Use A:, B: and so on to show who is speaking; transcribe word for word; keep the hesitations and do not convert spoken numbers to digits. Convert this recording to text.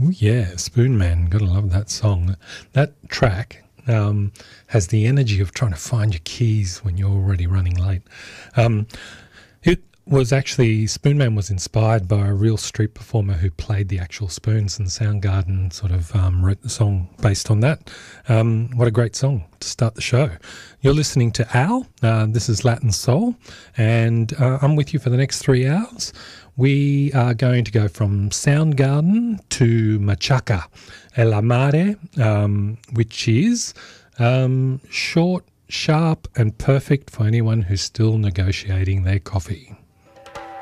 A: Oh yeah, Spoon Man. Gotta love that song. That track um, has the energy of trying to find your keys when you're already running late. Um, it was actually, Spoon Man was inspired by a real street performer who played the actual spoons, and Soundgarden sort of um, wrote the song based on that. Um, what a great song to start the show. You're listening to Al. Uh, this is Latin Soul, and uh, I'm with you for the next three hours. We are going to go from Soundgarden to Machaca El Amare, um, which is um, short, sharp, and perfect for anyone who's still negotiating their coffee.